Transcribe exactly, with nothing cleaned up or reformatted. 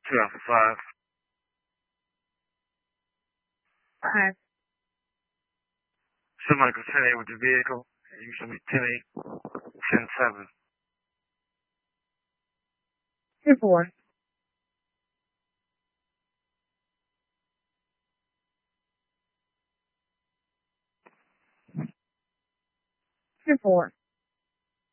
Two Alpha five. Five. Somebody go ten eight with the vehicle. You should be ten eight, ten seven. Two four. Two four.